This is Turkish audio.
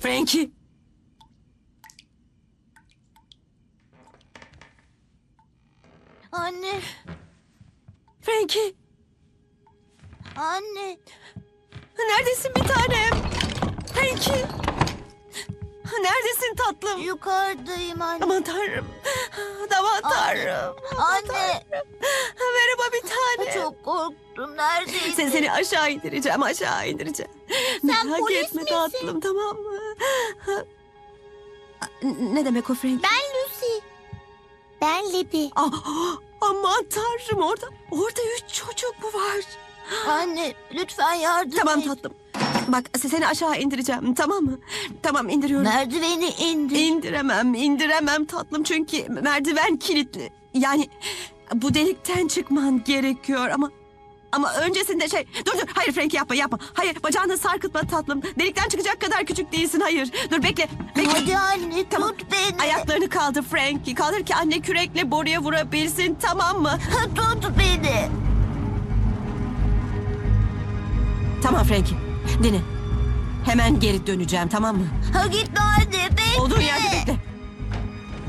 Frankie. Anne, Frankie. anne. Neredesin bir tanem? Frankie. Neredesin tatlım? Yukarıdayım anne. Aman tanrım. Aman tanrım. Anne. Merhaba bir tane. Çok korktum. Neredeydin? Seni aşağı indireceğim, aşağı indireceğim. Sen Merak polis etme misin? tatlım, tamam mı? Ne demek o Frank? Ben Lucy. Ben Libby. Aman tanrım, orada 3 çocuk mu var? Anne, lütfen yardım Tamam et. tatlım. Bak seni aşağı indireceğim, tamam mı? Tamam, indiriyorum. Merdiveni indir. İndiremem tatlım çünkü merdiven kilitli. Yani bu delikten çıkman gerekiyor ama öncesinde dur hayır Frankie yapma. Hayır, bacağını sarkıtma tatlım. Delikten çıkacak kadar küçük değilsin, hayır. Dur bekle. Hadi anne, Tamam. tut beni. Ayaklarını kaldır Frankie. Kaldır ki anne kürekle boruya vurabilsin, tamam mı? Tut beni. Tamam Frankie, dinle. Hemen geri döneceğim, tamam mı? Gitme anne, bekle. Olduğun yerde bekle.